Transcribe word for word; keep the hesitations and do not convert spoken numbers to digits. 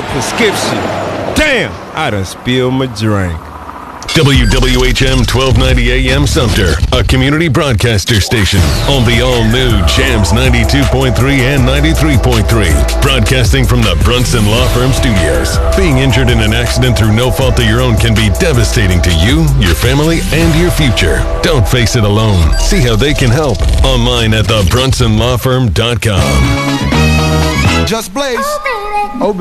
prescription. Damn, I done spilled my drink. W W H M twelve ninety A M Sumter, a community broadcaster station on the all-new Jams ninety-two point three and ninety-three point three. Broadcasting from the Brunson Law Firm Studios. Being injured in an accident through no fault of your own can be devastating to you, your family, and your future. Don't face it alone. See how they can help online at the brunson law firm dot com. Just Blaze.